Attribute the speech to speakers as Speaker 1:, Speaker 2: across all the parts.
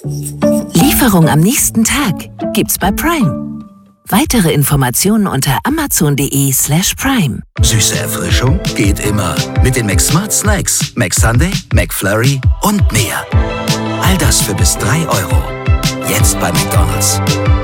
Speaker 1: Lieferung am nächsten Tag gibt's bei Prime. Weitere Informationen unter amazon.de/prime.
Speaker 2: Süße Erfrischung geht immer. Mit den McSmart Snacks, McSunday, McFlurry und mehr. All das für bis 3 Euro. Jetzt bei McDonald's.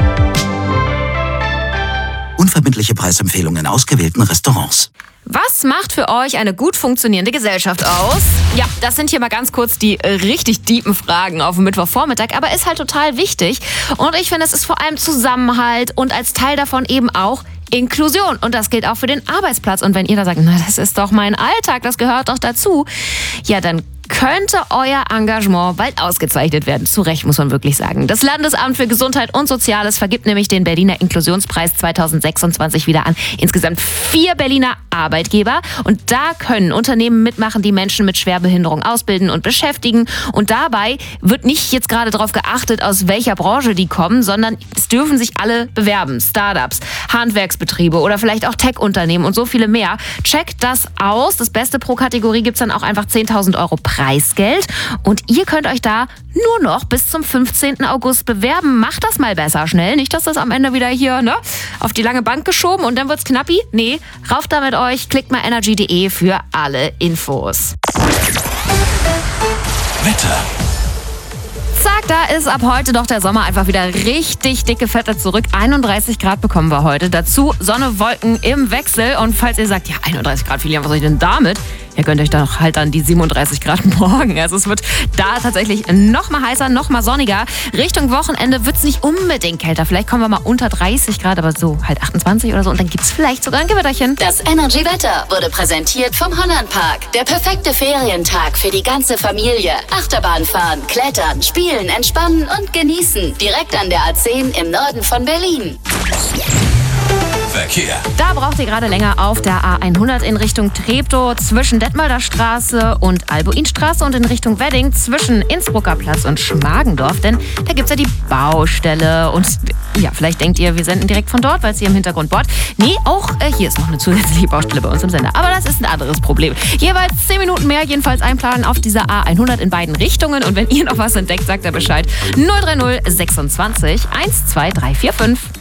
Speaker 2: Unverbindliche Preisempfehlungen in ausgewählten Restaurants.
Speaker 3: Was macht für euch eine gut funktionierende Gesellschaft aus? Ja, das sind hier mal ganz kurz die richtig deepen Fragen auf dem Mittwochvormittag, aber ist halt total wichtig. Und ich finde, es ist vor allem Zusammenhalt und als Teil davon eben auch Inklusion. Und das gilt auch für den Arbeitsplatz. Und wenn ihr da sagt, na, das ist doch mein Alltag, das gehört doch dazu, ja, dann könnte euer Engagement bald ausgezeichnet werden. Zu Recht, muss man wirklich sagen. Das Landesamt für Gesundheit und Soziales vergibt nämlich den Berliner Inklusionspreis 2026 wieder an insgesamt 4 Berliner Arbeitgeber. Und da können Unternehmen mitmachen, die Menschen mit Schwerbehinderung ausbilden und beschäftigen. Und dabei wird nicht jetzt gerade darauf geachtet, aus welcher Branche die kommen, sondern es dürfen sich alle bewerben. Startups, Handwerksbetriebe oder vielleicht auch Tech-Unternehmen und so viele mehr. Checkt das aus. Das Beste pro Kategorie gibt's dann auch einfach 10.000 Euro Preisgeld. Und ihr könnt euch da nur noch bis zum 15. August bewerben. Macht das mal besser schnell. Nicht, dass das am Ende wieder hier auf die lange Bank geschoben und dann wird's knappi. Nee, rauf da mit euch. Klickt mal energy.de für alle Infos.
Speaker 2: Wetter.
Speaker 3: Zack, da ist ab heute doch der Sommer einfach wieder richtig dicke Fette zurück. 31 Grad bekommen wir heute. Dazu Sonne, Wolken im Wechsel. Und falls ihr sagt, ja, 31 Grad, Filian, was soll ich denn damit? Ihr könnt euch doch halt dann die 37 Grad morgen. Also es wird da tatsächlich noch mal heißer, noch mal sonniger. Richtung Wochenende wird es nicht unbedingt kälter. Vielleicht kommen wir mal unter 30 Grad, aber so halt 28 oder so. Und dann gibt es vielleicht sogar ein Gewitterchen.
Speaker 4: Das Energy-Wetter wurde präsentiert vom Hollandpark. Der perfekte Ferientag für die ganze Familie. Achterbahn fahren, klettern, spielen, entspannen und genießen. Direkt an der A10 im Norden von Berlin.
Speaker 2: Verkehr.
Speaker 3: Da braucht ihr gerade länger auf der A100 in Richtung Treptow zwischen Detmolder Straße und Albuinstraße und in Richtung Wedding zwischen Innsbrucker Platz und Schmargendorf, denn da gibt's ja die Baustelle und ja, vielleicht denkt ihr, wir senden direkt von dort, weil es hier im Hintergrund bohrt. Nee, auch hier ist noch eine zusätzliche Baustelle bei uns im Sender, aber das ist ein anderes Problem. Jeweils 10 Minuten mehr jedenfalls einplanen auf dieser A100 in beiden Richtungen und wenn ihr noch was entdeckt, sagt ihr Bescheid. 030 26 12345.